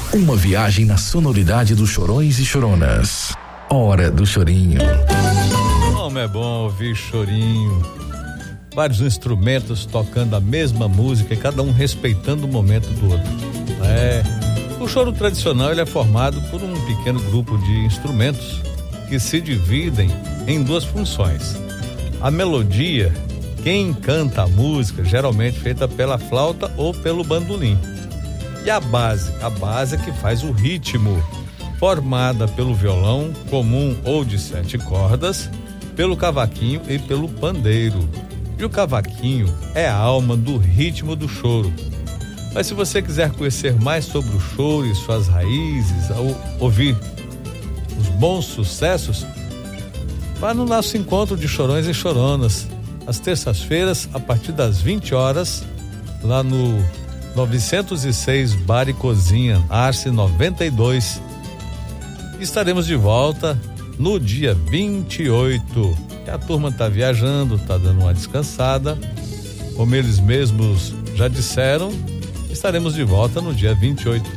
Uma viagem na sonoridade dos chorões e choronas. Hora do Chorinho. Como é bom ouvir chorinho. Vários instrumentos tocando a mesma música e cada um respeitando o momento do outro. O choro tradicional ele é formado por um pequeno grupo de instrumentos que se dividem em duas funções. A melodia, quem canta a música, geralmente feita pela flauta ou pelo bandolim. E a base é que faz o ritmo, formada pelo violão comum ou de 7 cordas, pelo cavaquinho e pelo pandeiro. E o cavaquinho é a alma do ritmo do choro. Mas se você quiser conhecer mais sobre o choro e suas raízes, ou ouvir os bons sucessos, vá no nosso encontro de chorões e choronas, às terças-feiras, a partir das 20 horas, lá no 906 Bar e Cozinha, Arce 92. Estaremos de volta no dia 28. A turma tá viajando, tá dando uma descansada. Como eles mesmos já disseram, estaremos de volta no dia 28.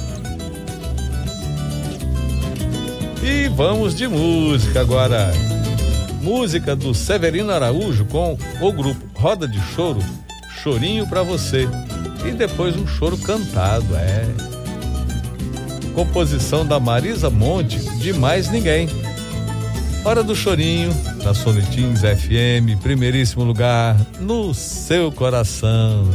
E vamos de música agora. Música do Severino Araújo com o grupo Roda de Choro, Chorinho pra Você. E depois um choro cantado, composição da Marisa Monte, de mais ninguém. Hora do Chorinho, na Sonitins FM, primeiríssimo lugar no seu coração.